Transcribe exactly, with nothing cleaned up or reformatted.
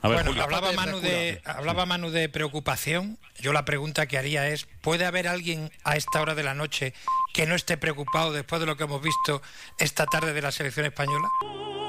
A ver, bueno, Julio. hablaba Manu, de, hablaba Manu de preocupación. Yo la pregunta que haría es, ¿puede haber alguien a esta hora de la noche que no esté preocupado después de lo que hemos visto esta tarde de la selección española?